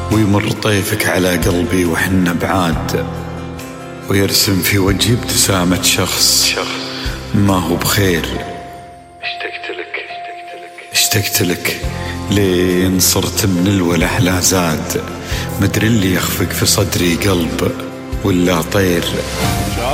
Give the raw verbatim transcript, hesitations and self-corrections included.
ويمر طيفك على قلبي وحنا بعاد، ويرسم في وجهي ابتسامة شخص ما هو بخير. اشتقت لك اشتقت لك لين صرت من الوله لا زاد، مدري اللي يخفق في صدري قلب ولا طير.